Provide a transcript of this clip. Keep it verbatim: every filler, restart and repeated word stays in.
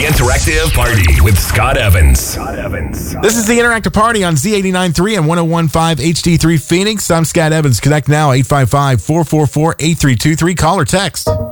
The Interactive Party with Scott Evans. Scott Evans. This is the Interactive Party on Z eighty-nine point three and one oh one point five H D three Phoenix. I'm Scott Evans. Connect now, eight five five, four four four, eight three two three. Call or text.